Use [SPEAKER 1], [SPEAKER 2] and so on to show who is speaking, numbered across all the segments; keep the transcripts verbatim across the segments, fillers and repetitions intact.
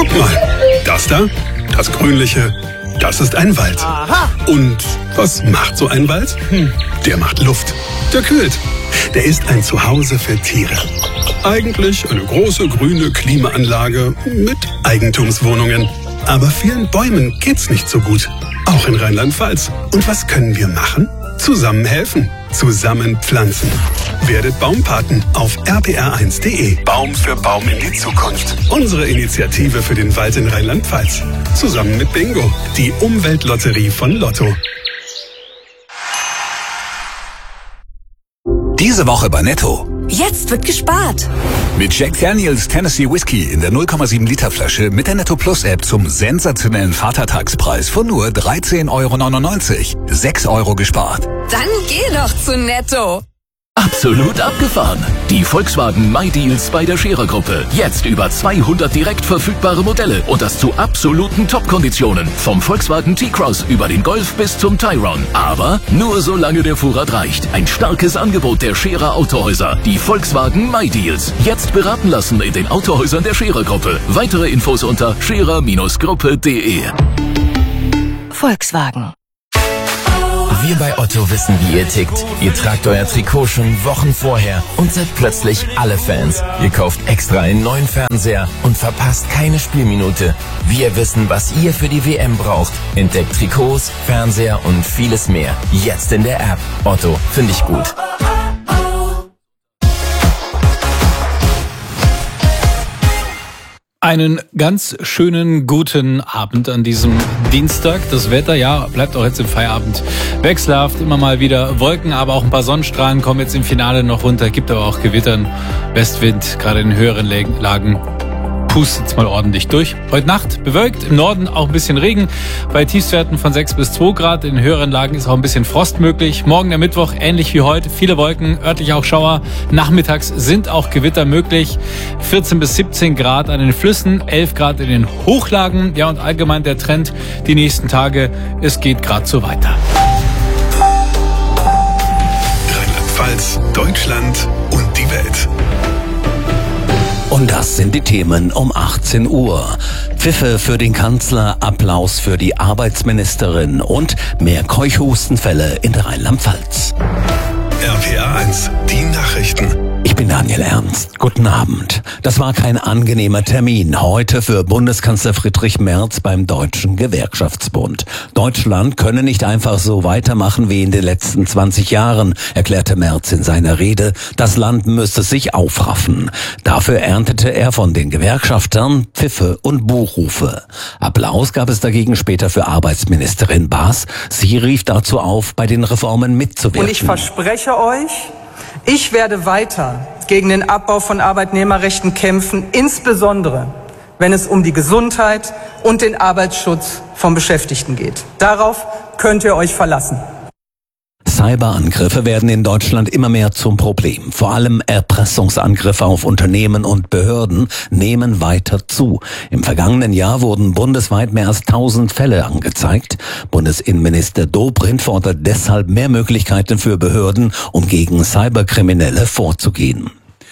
[SPEAKER 1] Guck mal, das da, das Grünliche, das ist ein Wald.
[SPEAKER 2] Aha.
[SPEAKER 1] Und was macht so ein Wald? Hm, der macht Luft. Der kühlt. Der ist ein Zuhause für Tiere. Eigentlich eine große grüne Klimaanlage mit Eigentumswohnungen. Aber vielen Bäumen geht's nicht so gut. Auch in Rheinland-Pfalz. Und was können wir machen? Zusammen helfen. Zusammen pflanzen. Werdet Baumpaten auf r p r eins punkt d e. Baum für Baum in die Zukunft. Unsere Initiative für den Wald in Rheinland-Pfalz. Zusammen mit Bingo, die Umweltlotterie von Lotto.
[SPEAKER 3] Diese Woche bei Netto.
[SPEAKER 4] Jetzt wird gespart.
[SPEAKER 3] Mit Jack Daniels Tennessee Whiskey in der null Komma sieben Liter Flasche mit der Netto Plus App zum sensationellen Vatertagspreis von nur dreizehn Euro neunundneunzig. sechs Euro gespart.
[SPEAKER 4] Dann geh doch zu Netto.
[SPEAKER 5] Absolut abgefahren. Die Volkswagen MyDeals bei der Scherer-Gruppe. Jetzt über zweihundert direkt verfügbare Modelle und das zu absoluten Top-Konditionen. Vom Volkswagen T-Cross über den Golf bis zum Tyrone. Aber nur solange der Vorrat reicht. Ein starkes Angebot der Scherer Autohäuser. Die Volkswagen MyDeals. Jetzt beraten lassen in den Autohäusern der Scherer-Gruppe. Weitere Infos unter scherer Gruppe punkt de.
[SPEAKER 4] Volkswagen.
[SPEAKER 6] Wir bei Otto wissen, wie ihr tickt. Ihr tragt euer Trikot schon Wochen vorher und seid plötzlich alle Fans. Ihr kauft extra einen neuen Fernseher und verpasst keine Spielminute. Wir wissen, was ihr für die W M braucht. Entdeckt Trikots, Fernseher und vieles mehr. Jetzt in der App. Otto, finde ich gut.
[SPEAKER 7] Einen ganz schönen guten Abend an diesem Dienstag. Das Wetter, ja, bleibt auch jetzt im Feierabend wechselhaft. Immer mal wieder Wolken, aber auch ein paar Sonnenstrahlen kommen jetzt im Finale noch runter. Gibt aber auch Gewittern, Westwind, gerade in höheren Lagen. Pustet's mal ordentlich durch. Heute Nacht bewölkt, im Norden auch ein bisschen Regen. Bei Tiefstwerten von sechs bis zwei Grad. In höheren Lagen ist auch ein bisschen Frost möglich. Morgen der Mittwoch, ähnlich wie heute. Viele Wolken, örtlich auch Schauer. Nachmittags sind auch Gewitter möglich. vierzehn bis siebzehn Grad an den Flüssen, elf Grad in den Hochlagen. Ja, und allgemein der Trend die nächsten Tage. Es geht gerade so weiter.
[SPEAKER 1] Rheinland-Pfalz, Deutschland und die Welt.
[SPEAKER 8] Und das sind die Themen um achtzehn Uhr. Pfiffe für den Kanzler, Applaus für die Arbeitsministerin und mehr Keuchhustenfälle in Rheinland-Pfalz.
[SPEAKER 1] R P R eins, die Nachrichten.
[SPEAKER 8] Ich bin Daniel Ernst. Guten Abend. Das war kein angenehmer Termin heute für Bundeskanzler Friedrich Merz beim Deutschen Gewerkschaftsbund. Deutschland könne nicht einfach so weitermachen wie in den letzten zwanzig Jahren, erklärte Merz in seiner Rede. Das Land müsste sich aufraffen. Dafür erntete er von den Gewerkschaftern Pfiffe und Buhrufe. Applaus gab es dagegen später für Arbeitsministerin Baas. Sie rief dazu auf, bei den Reformen mitzuwirken.
[SPEAKER 9] Und ich verspreche euch, ich werde weiter gegen den Abbau von Arbeitnehmerrechten kämpfen, insbesondere wenn es um die Gesundheit und den Arbeitsschutz von Beschäftigten geht. Darauf könnt ihr euch verlassen.
[SPEAKER 8] Cyberangriffe werden in Deutschland immer mehr zum Problem. Vor allem Erpressungsangriffe auf Unternehmen und Behörden nehmen weiter zu. Im vergangenen Jahr wurden bundesweit mehr als tausend Fälle angezeigt. Bundesinnenminister Dobrindt fordert deshalb mehr Möglichkeiten für Behörden, um gegen Cyberkriminelle vorzugehen.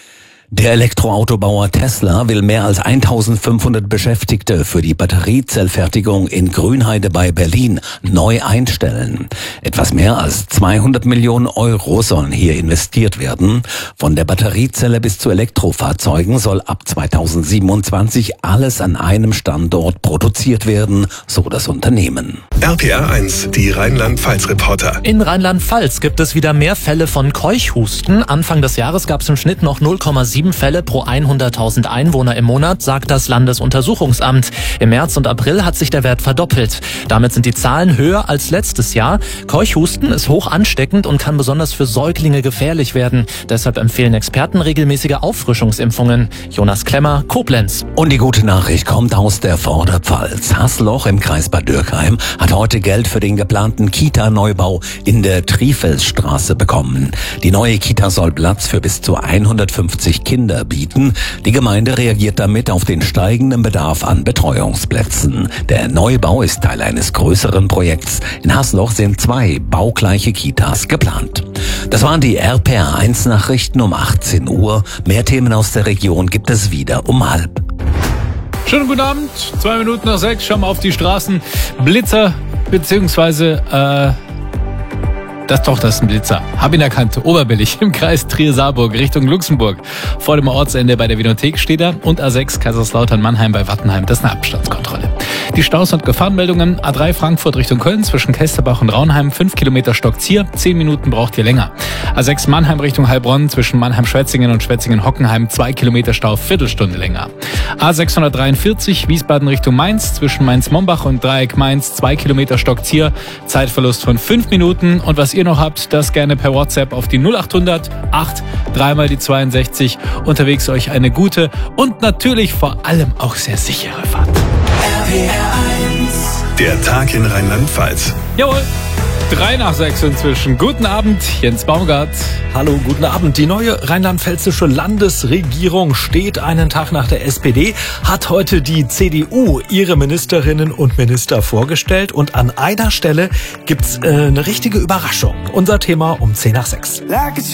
[SPEAKER 8] Der Elektroautobauer Tesla will mehr als eintausendfünfhundert Beschäftigte für die Batteriezellfertigung in Grünheide bei Berlin neu einstellen. Etwas mehr als zweihundert Millionen Euro sollen hier investiert werden. Von der Batteriezelle bis zu Elektrofahrzeugen soll ab zweitausendsiebenundzwanzig alles an einem Standort produziert werden, so das Unternehmen.
[SPEAKER 1] R P R eins, die Rheinland-Pfalz-Reporter.
[SPEAKER 10] In Rheinland-Pfalz gibt es wieder mehr Fälle von Keuchhusten. Anfang des Jahres gab es im Schnitt noch null Komma sieben Fälle pro hunderttausend Einwohner im Monat, sagt das Landesuntersuchungsamt. Im März und April hat sich der Wert verdoppelt. Damit sind die Zahlen höher als letztes Jahr. Keuchhusten ist hoch ansteckend und kann besonders für Säuglinge gefährlich werden. Deshalb empfehlen Experten regelmäßige Auffrischungsimpfungen. Jonas Klemmer, Koblenz.
[SPEAKER 8] Und die gute Nachricht kommt aus der Vorderpfalz. Haßloch im Kreis Bad Dürkheim hat heute Geld für den geplanten Kita-Neubau in der Trifelsstraße bekommen. Die neue Kita soll Platz für bis zu hundertfünfzig Kinder bieten. Die Gemeinde reagiert damit auf den steigenden Bedarf an Betreuungsplätzen. Der Neubau ist Teil eines größeren Projekts. In Haßloch sind zwei baugleiche Kitas geplant. Das waren die R P R eins Nachrichten um achtzehn Uhr. Mehr Themen aus der Region gibt es wieder um halb.
[SPEAKER 7] Schönen guten Abend. Zwei Minuten nach sechs. Schauen wir auf die Straßen. Blitzer, beziehungsweise, äh, das doch, das ist ein Blitzer. Hab ihn erkannt. Oberbillig im Kreis Trier-Saarburg Richtung Luxemburg. Vor dem Ortsende bei der Winothek steht er. Und A sechs Kaiserslautern-Mannheim bei Wattenheim. Das ist eine Abstandskontrolle. Die Staus- und Gefahrenmeldungen. A drei Frankfurt Richtung Köln zwischen Kesterbach und Raunheim. fünf Kilometer Stockzier. zehn Minuten braucht ihr länger. A sechs Mannheim Richtung Heilbronn zwischen Mannheim-Schwetzingen und Schwetzingen-Hockenheim. zwei Kilometer Stau, Viertelstunde länger. A sechshundertdreiundvierzig Wiesbaden Richtung Mainz zwischen Mainz-Mombach und Dreieck Mainz. zwei Kilometer Stockzier. Zeitverlust von fünf Minuten. Und was ihr noch habt, das gerne per WhatsApp auf die null achthundert acht dreimal die zweiundsechzig. Unterwegs euch eine gute und natürlich vor allem auch sehr sichere Fahrt.
[SPEAKER 1] R P R eins. Der Tag in Rheinland-Pfalz.
[SPEAKER 7] Jawohl. Drei nach sechs inzwischen. Guten Abend, Jens Baumgart.
[SPEAKER 2] Hallo, guten Abend. Die neue rheinland-pfälzische Landesregierung steht einen Tag nach der S P D, hat heute die C D U ihre Ministerinnen und Minister vorgestellt und an einer Stelle gibt's äh, eine richtige Überraschung. Unser Thema um zehn nach sechs.